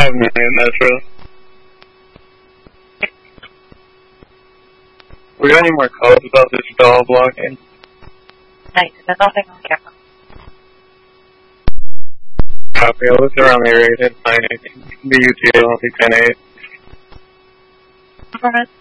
5 million Metro. We got any more calls about this doll blocking? Nice, that's all I can camera. Copy, I'll look around the area and find anything. The UT, I don't think 10-8. Alright.